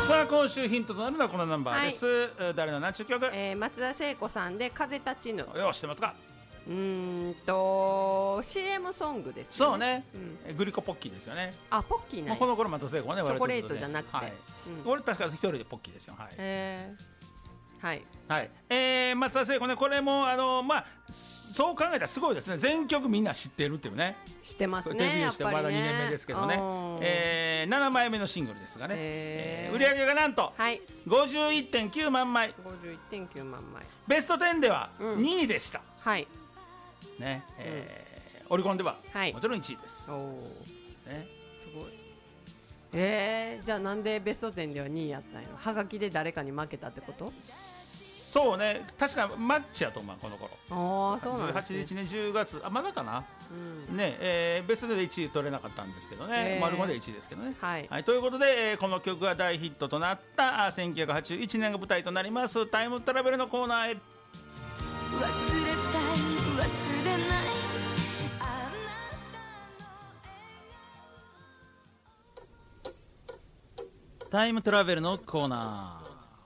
さあ今週ヒントとなるのはこのナンバーです、誰の何ちゅう曲、 松田聖子さんで風立ちぬ。 よう知ってますか。 CM ソングですね。 そうね、グリコポッキーですよね。 あ、ポッキーね。 この頃松田聖子はね、 チョコレートじゃなくて、 俺確か一人でポッキーですよ。はいはいはい、松田聖子ね、これもそう考えたらすごいですね。全曲みんな知ってるっていうね。 知ってますね。 デビューしてまだ2年目ですけどね、7枚目のシングルですがね、売り上げがなんと 51.9 万枚、 51.9 万枚、 ベスト10では2位でした、 はいね、オリコンではもちろん1位です、 ね、すごい。じゃあなんでベスト10では2位やったんやろ。はがきで誰かに負けたってこと？ そうね、確かマッチやと思う、この頃。 ああ、そうなんですね。 18日ね、10月、まだかな、ね、ベストで1位取れなかったんですけどね、丸5で1位ですけどね。ということで、この曲が大ヒットとなった1981年が舞台となりますタイムトラベルのコーナーへ。忘れたい忘れないタイムトラベルのコーナー。